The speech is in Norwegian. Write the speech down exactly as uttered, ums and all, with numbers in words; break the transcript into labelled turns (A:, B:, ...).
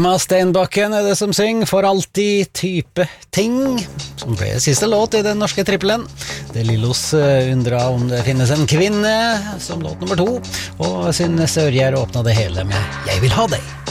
A: Emma Steinbakken er det som synger For alltid type ting, som ble siste låt i den norske trippelen. Det Lillos undra om det finnes en kvinne, som låt nummer to, og Synne Sørgjerd åpna det hele med Jeg vil ha deg.